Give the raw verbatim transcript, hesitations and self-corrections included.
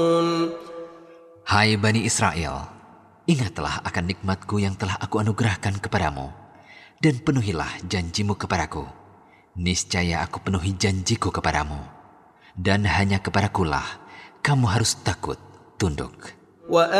Hai Bani Israel, ingatlah akan nikmatku yang telah aku anugerahkan kepadamu, dan penuhilah janjimu kepadaku. Niscaya aku penuhi janjiku kepadamu, dan hanya kepadakulah kamu harus takut tunduk.